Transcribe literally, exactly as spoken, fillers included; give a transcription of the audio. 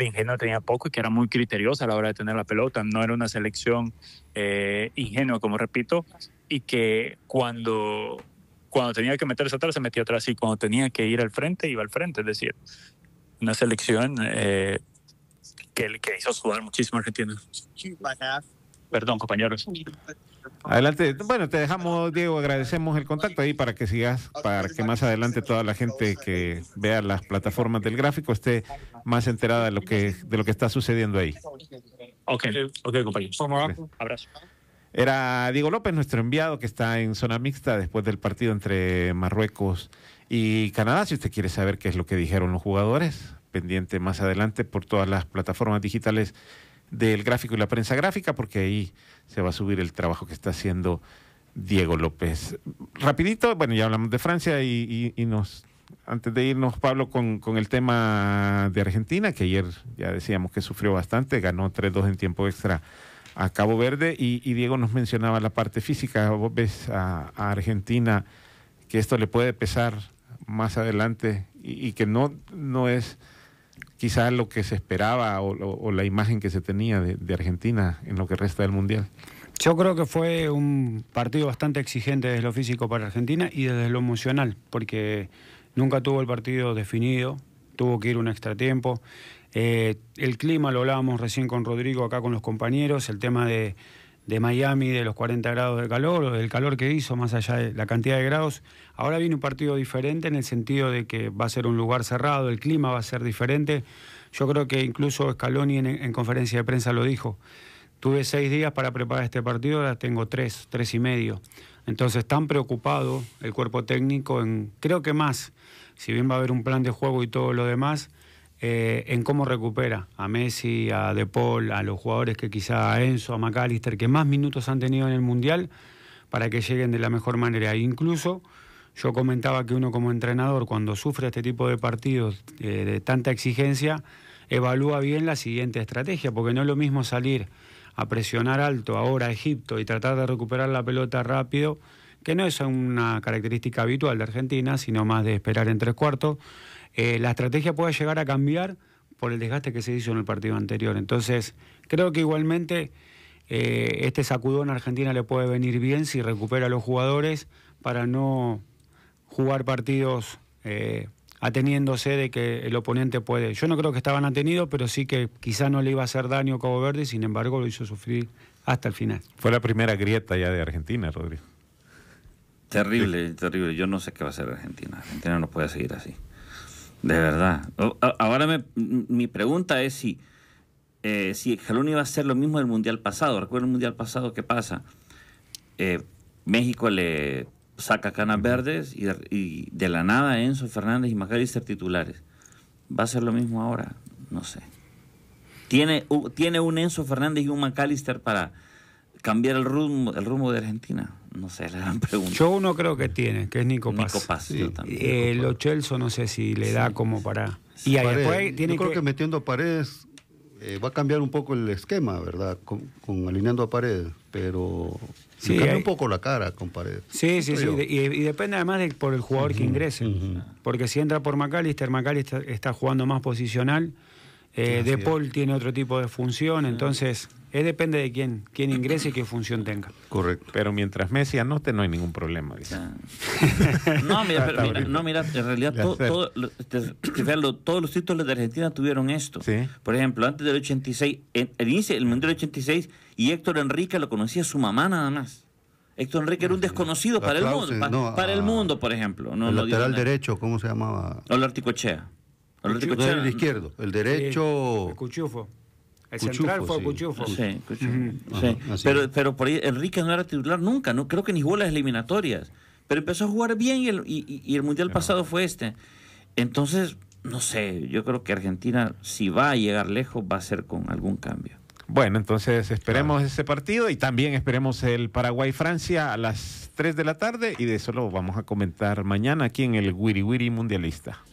de ingenua tenía poco y que era muy criteriosa a la hora de tener la pelota. No era una selección eh, ingenua, como repito, y que cuando, cuando tenía que meterse atrás se metía atrás y cuando tenía que ir al frente iba al frente. Es decir, una selección eh, que, que hizo sudar muchísimo a Argentina. Perdón, compañeros. Adelante. Bueno, te dejamos, Diego, agradecemos el contacto ahí para que sigas, para que más adelante toda la gente que vea las plataformas del gráfico esté más enterada de lo que, de lo que está sucediendo ahí. Ok, ok, compañeros. Abrazo. Era Diego López, nuestro enviado que está en zona mixta después del partido entre Marruecos y Canadá. Si usted quiere saber qué es lo que dijeron los jugadores, pendiente más adelante por todas las plataformas digitales del gráfico y la prensa gráfica, porque ahí se va a subir el trabajo que está haciendo Diego López. Rapidito, bueno, ya hablamos de Francia y, y, y nos, antes de irnos, Pablo, con, con el tema de Argentina, que ayer ya decíamos que sufrió bastante, ganó tres dos en tiempo extra a Cabo Verde, y, y Diego nos mencionaba la parte física. Vos ves a, a Argentina que esto le puede pesar más adelante y, y que no, no es quizás lo que se esperaba o, o, o la imagen que se tenía de, de Argentina en lo que resta del Mundial. Yo creo que fue un partido bastante exigente desde lo físico para Argentina y desde lo emocional, porque nunca tuvo el partido definido, tuvo que ir un extratiempo. Eh, el clima, lo hablábamos recién con Rodrigo acá con los compañeros, el tema de, de Miami, de los cuarenta grados de calor, o del calor que hizo, más allá de la cantidad de grados. Ahora viene un partido diferente en el sentido de que va a ser un lugar cerrado, el clima va a ser diferente. Yo creo que incluso Scaloni en, en conferencia de prensa lo dijo. Tuve seis días para preparar este partido, ahora tengo tres, tres y medio. Entonces, tan preocupado el cuerpo técnico en, creo que más, si bien va a haber un plan de juego y todo lo demás, eh, en cómo recupera a Messi, a De Paul, a los jugadores que quizá a Enzo, a McAllister, que más minutos han tenido en el Mundial, para que lleguen de la mejor manera. E incluso yo comentaba que uno como entrenador, cuando sufre este tipo de partidos eh, de tanta exigencia, evalúa bien la siguiente estrategia, porque no es lo mismo salir a presionar alto ahora a Egipto y tratar de recuperar la pelota rápido, que no es una característica habitual de Argentina, sino más de esperar en tres cuartos. Eh, la estrategia puede llegar a cambiar por el desgaste que se hizo en el partido anterior. Entonces, creo que igualmente eh, este sacudón a Argentina le puede venir bien si recupera a los jugadores para no jugar partidos eh, ateniéndose de que el oponente puede. Yo no creo que estaban atenidos, pero sí que quizá no le iba a hacer daño a Cabo Verde, sin embargo lo hizo sufrir hasta el final. Fue la primera grieta ya de Argentina, Rodrigo. Terrible, sí. terrible. Yo no sé qué va a hacer Argentina. Argentina no puede seguir así. De verdad. Ahora me, mi pregunta es si, eh, si Scaloni va a hacer lo mismo del Mundial pasado. Recuerda el Mundial pasado, ¿qué pasa? Eh, México le saca canas verdes y, y de la nada Enzo Fernández y McAllister titulares. ¿Va a ser lo mismo ahora? No sé. ¿Tiene, uh, ¿tiene un Enzo Fernández y un McAllister para cambiar el rumbo, el rumbo de Argentina? No sé, la gran pregunta. Yo uno creo que tiene, que es Nico Paz. Nico Paz, sí. Yo también. Eh, Lo Celso no sé si le da sí. como para... Y ahí después tiene yo creo que, que metiendo a Paredes eh, va a cambiar un poco el esquema, ¿verdad? Con, con alineando a Paredes, pero sí, cambia hay... un poco la cara con Paredes. Sí, sí, sí, y, y depende además de por el jugador uh-huh, que ingrese, uh-huh. porque si entra por McAllister, McAllister está jugando más posicional, eh, sí, De Paul es. tiene otro tipo de función, entonces... Es depende de quién, quién ingrese y qué función tenga. Correcto. Pero mientras Messi anote no hay ningún problema. no, mira, pero, mira, no, mira, en realidad todo, todo, te, te, lo, todos los títulos de Argentina tuvieron esto. ¿Sí? Por ejemplo, antes del ochenta y seis, en, el inicio del Mundial del ochenta y seis, y Héctor Enrique lo conocía su mamá nada más. Héctor Enrique era un desconocido para el mundo, para, no, para el mundo, por ejemplo. No, el no lateral derecho, ¿cómo se llamaba? Olarticochea. Olarticochea. No, el izquierdo, el derecho... El Cuchufo. El Cuchufo, central fue sí. Cuchufo. Sí, Cuchufo. Uh-huh. sí. Ajá, pero, pero por ahí Enrique no era titular nunca, no creo que ni jugó las eliminatorias. Pero empezó a jugar bien y el, y, y el Mundial claro. pasado fue este. Entonces, no sé, yo creo que Argentina, si va a llegar lejos, va a ser con algún cambio. Bueno, entonces esperemos claro. ese partido y también esperemos el Paraguay-Francia a las tres de la tarde y de eso lo vamos a comentar mañana aquí en el Wiri Wiri Mundialista.